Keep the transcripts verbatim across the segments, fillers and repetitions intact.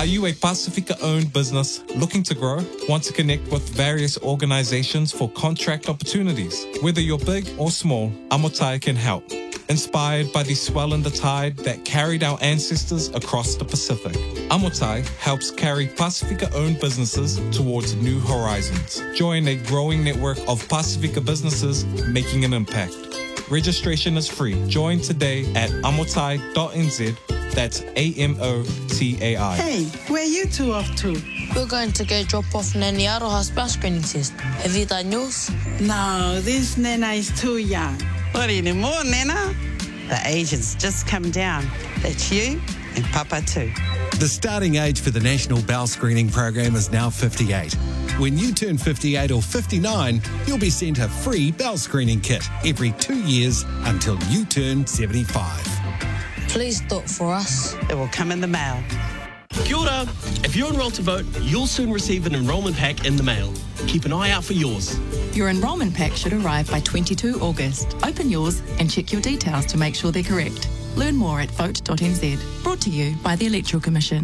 Are you a Pasifika-owned business looking to grow? Want to connect with various organizations for contract opportunities? Whether you're big or small, Amotai can help. Inspired by the swell in the tide that carried our ancestors across the Pacific, Amotai helps carry Pasifika-owned businesses towards new horizons. Join a growing network of Pasifika businesses making an impact. Registration is free. Join today at amotai dot n z. That's A M O T A I. Hey, where you two off to? We're going to go drop off Nani Aroha's bell screening test. Have you done yours? No, this Nena is too young. What anymore, Nena? The age has just come down. That's you and Papa too. The starting age for the National Bowel Screening Program is now fifty-eight. When you turn fifty-eight or fifty-nine, you'll be sent a free bowel screening kit every two years until you turn seventy-five. Please do it for us. It will come in the mail. Kia ora. If you're enrolled to vote, you'll soon receive an enrolment pack in the mail. Keep an eye out for yours. Your enrolment pack should arrive by the twenty-second of August. Open yours and check your details to make sure they're correct. Learn more at vote dot n z. Brought to you by the Electoral Commission.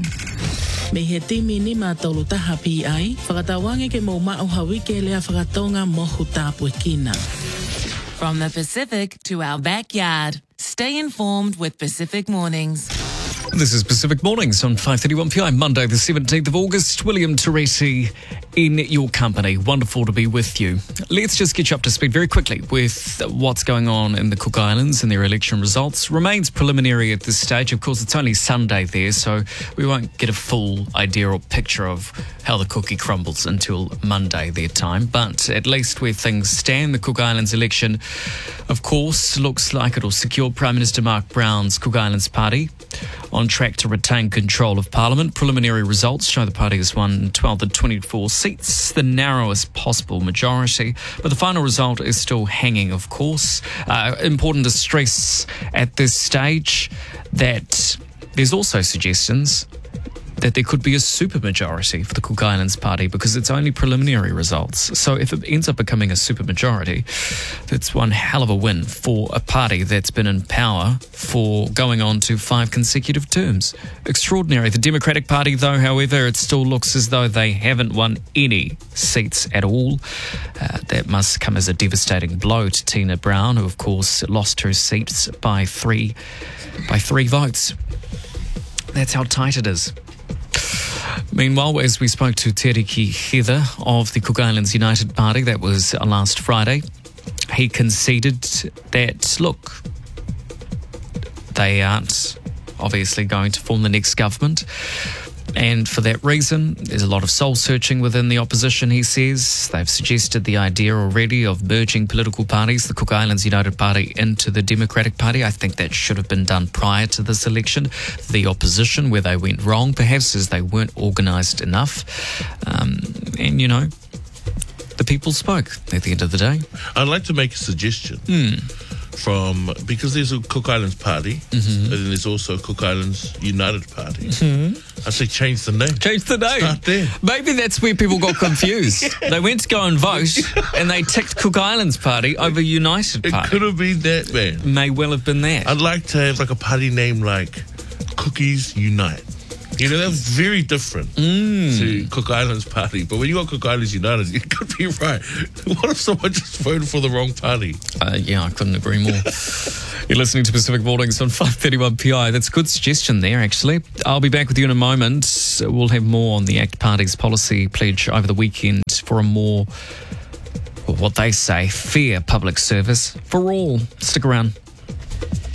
Me he timi ni mātolu taha pi ai, whakatawange ke mō mao hawi ke lea whakatonga mohu tāpue kina. From the Pacific to our backyard. Stay informed with Pacific Mornings. This is Pacific Mornings on five thirty-one p m, Monday the seventeenth of August. William Teresi in your company. Wonderful to be with you. Let's just get you up to speed very quickly with what's going on in the Cook Islands and their election results. Remains preliminary at this stage. Of course, it's only Sunday there, so we won't get a full idea or picture of how the cookie crumbles until Monday their time. But at least where things stand, the Cook Islands election, of course, looks like it'll secure Prime Minister Mark Brown's Cook Islands Party on track to retain control of Parliament. Preliminary results show the party has won twelve of twenty-four seats, the narrowest possible majority, but the final result is still hanging, of course. Uh, important to stress at this stage that there's also suggestions that there could be a supermajority for the Cook Islands Party because it's only preliminary results. So if it ends up becoming a supermajority, that's one hell of a win for a party that's been in power for going on to five consecutive terms. Extraordinary. The Democratic Party, though, however, it still looks as though they haven't won any seats at all. Uh, that must come as a devastating blow to Tina Brown, who, of course, lost her seats by three, by three votes. That's how tight it is. Meanwhile, as we spoke to Teriki Heather of the Cook Islands United Party, that was last Friday, he conceded that, look, they aren't obviously going to form the next government. And for that reason, there's a lot of soul-searching within the opposition, he says. They've suggested the idea already of merging political parties, the Cook Islands United Party into the Democratic Party. I think that should have been done prior to this election. The opposition, where they went wrong, perhaps, is they weren't organised enough. Um, and, you know, the people spoke at the end of the day. I'd like to make a suggestion. Mm. From, because there's a Cook Islands Party, mm-hmm. and then there's also a Cook Islands United Party. Mm-hmm. I say change the name. Change the name. Start there. Maybe that's where people got confused. Yeah. They went to go and vote, and they ticked Cook Islands Party over United Party. It could have been that, man. May well have been that. I'd like to have like a party name like Cookies Unite. You know, that's very different mm. to Cook Islands Party. But when you got Cook Islands United, you could be right. What if someone just voted for the wrong party? Uh, yeah, I couldn't agree more. You're listening to Pacific Mornings on five thirty-one P I. That's a good suggestion there, actually. I'll be back with you in a moment. We'll have more on the ACT Party's policy pledge over the weekend for a more, well, what they say, fair public service for all. Stick around.